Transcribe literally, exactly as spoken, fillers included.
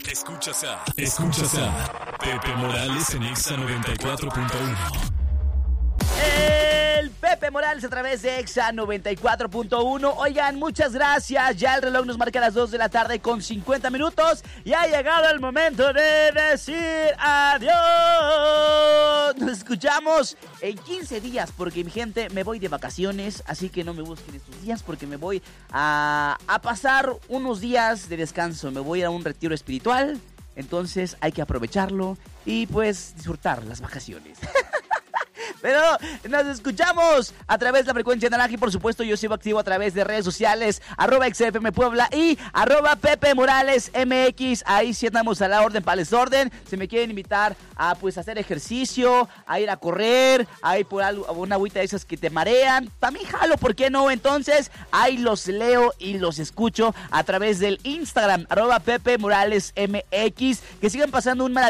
Escuchas a, escuchas a Pepe Morales en Exa noventa y cuatro punto uno. El Pepe Morales a través de Exa noventa y cuatro punto uno. Oigan, muchas gracias. Ya el reloj nos marca las dos de la tarde con cincuenta minutos. Y ha llegado el momento de decir adiós. Nos escuchamos en quince días porque, mi gente, me voy de vacaciones. Así que no me busquen estos días porque me voy a, a pasar unos días de descanso. Me voy a un retiro espiritual. Entonces hay que aprovecharlo y pues disfrutar las vacaciones. Pero nos escuchamos a través de la frecuencia naranja y por supuesto yo sigo activo a través de redes sociales, arroba X F M Puebla y arroba Pepe Morales M X. Ahí sí andamos a la orden para el desorden. Si me quieren invitar a pues hacer ejercicio, a ir a correr, a ir por algo, una agüita de esas que te marean, también jalo, ¿por qué no? Entonces ahí los leo y los escucho a través del Instagram, arroba Pepe Morales M X. Que sigan pasando un maravilloso